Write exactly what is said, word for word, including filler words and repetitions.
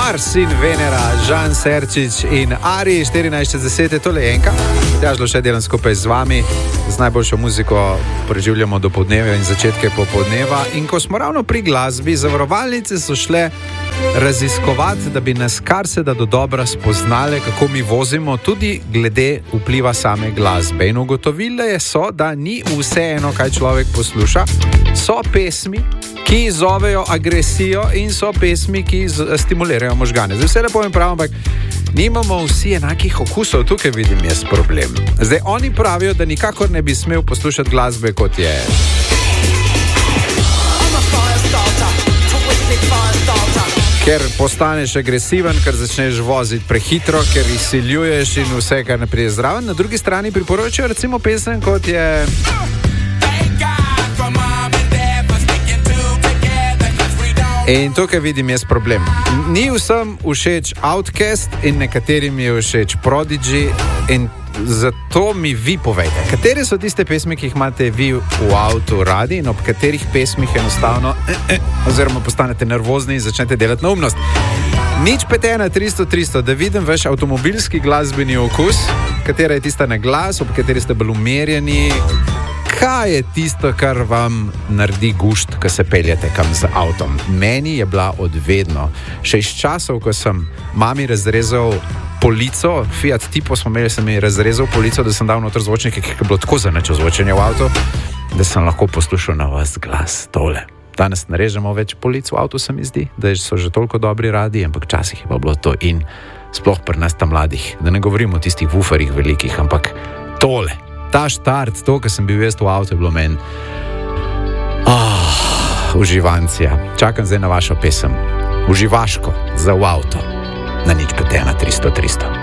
Mars in Venera, Žan Serčič in Ari, štirinajst deset je tole enka. Težlo še delam skupaj z vami, z najboljšo muziko preživljamo do podneva in začetke popodneva. In ko smo ravno pri glasbi, zavarovalnice so šle raziskovati, da bi nas kar se da do dobra spoznale, kako mi vozimo, tudi glede vpliva same glasbe. In ugotovile so, da ni vseeno, kaj človek posluša. So pesmi, ki izzovejo agresijo in so pesmi, ki stimulirajo možgane. Zdaj vse lepo in prav, ampak nimamo vsi enakih okusov, tukaj vidim jaz problem. Zdaj, oni pravijo, da nikakor ne bi smel poslušati glasbe, kot je ker postaneš agresiven, ker začneš voziti prehitro, ker izsiljuješ in vse, kar ne pride zraven. Na drugi strani priporočajo recimo pesem, kot je in tukaj vidim jaz problem. Ni vsem všeč Outkast in nekaterim je všeč Prodigy in zato mi vi povejte, katere so tiste pesmi, ki jih imate vi v avtu radi in ob katerih pesmih enostavno eh, eh, oziroma postanete nervozni in začnete delati neumnost. Nič pet ena tristo tristo, da vidim vaš avtomobilski glasbeni okus, katera je tista na glas, ob kateri ste bolj umerjeni. Kaj je tisto, kar vam naredi gušt, ko se peljete kam z avtom? Meni je bila odvedno. Še iz časov, ko sem mami razrezal polico, Fiat Tipo smo imeli, sem ji razrezal polico, da sem dal noter zvočnike, ki je bilo tako zanačo zvočenje v avtu, da sem lahko poslušal na vas glas tole. Danes ne režemo več polic v avtu, se mi zdi, da so že toliko dobri radi, ampak časih je pa bilo to in sploh pri nas tam mladih. Da ne govorimo o tistih wuferjih velikih, ampak tole. Ta štart, to, ko sem bil jaz v avtu, je bilo meni oh, uživancija. Čakam zdaj na vašo pesem. Uživaško za v avto. Na nič pet ena tristo tristo.